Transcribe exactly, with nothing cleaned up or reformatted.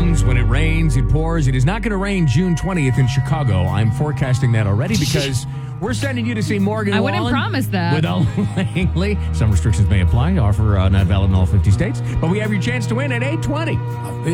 rains. When it rains, it pours. It is not going to rain June twentieth in Chicago. I'm forecasting that already because we're sending you to see Morgan I Wallen. wouldn't promise that. With Owen Langley. Some restrictions may apply. Offer uh, not valid in all fifty states. But we have your chance to win at eight twenty.